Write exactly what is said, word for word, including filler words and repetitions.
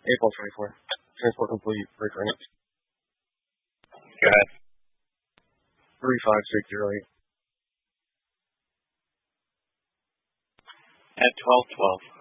April twenty-fourth. Transport complete. Break range. Go ahead. three five six zero eight. At twelve twelve.